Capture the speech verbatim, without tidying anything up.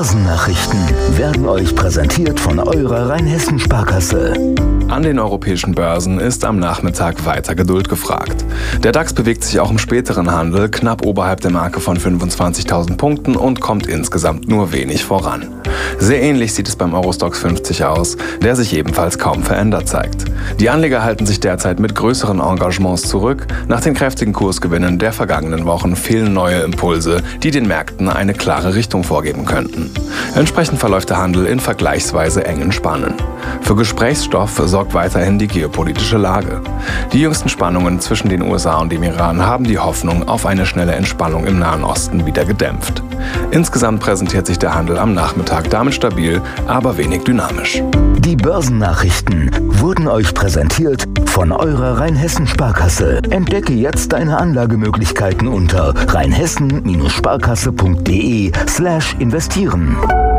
Börsennachrichten werden euch präsentiert von eurer Rheinhessen-Sparkasse. An den europäischen Börsen ist am Nachmittag weiter Geduld gefragt. Der DAX bewegt sich auch im späteren Handel knapp oberhalb der Marke von fünfundzwanzigtausend Punkten und kommt insgesamt nur wenig voran. Sehr ähnlich sieht es beim Eurostoxx fünfzig aus, der sich ebenfalls kaum verändert zeigt. Die Anleger halten sich derzeit mit größeren Engagements zurück. Nach den kräftigen Kursgewinnen der vergangenen Wochen fehlen neue Impulse, die den Märkten eine klare Richtung vorgeben könnten. Entsprechend verläuft der Handel in vergleichsweise engen Spannen. Für Gesprächsstoff sorgt weiterhin die geopolitische Lage. Die jüngsten Spannungen zwischen den U S A und dem Iran haben die Hoffnung auf eine schnelle Entspannung im Nahen Osten wieder gedämpft. Insgesamt präsentiert sich der Handel am Nachmittag damit stabil, aber wenig dynamisch. Die Börsennachrichten wurden euch präsentiert von eurer Rheinhessen-Sparkasse. Entdecke jetzt deine Anlagemöglichkeiten unter rheinhessen Sparkasse punkt de slash investieren.